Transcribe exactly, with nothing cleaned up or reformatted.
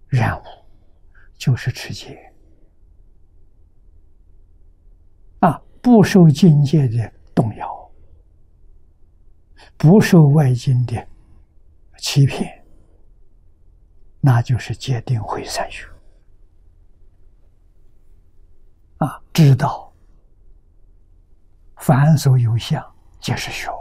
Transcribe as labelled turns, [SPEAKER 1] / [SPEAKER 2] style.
[SPEAKER 1] 染污，就是持戒啊，不受境界的动摇，不受外境的欺骗，那就是戒定慧三学啊，知道凡所有相，皆是虚妄。